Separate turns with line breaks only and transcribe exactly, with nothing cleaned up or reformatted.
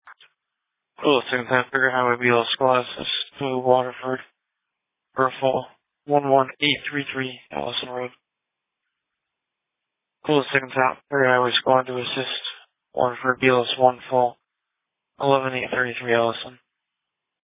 Cool, second time, figure highway B L S Scholastic to Waterford, Burfall, one one eight three three, Allison Road. Cool, second time, figure highway squad to assist, Waterford B L S one fall, eleven eight thirty-three, Allison.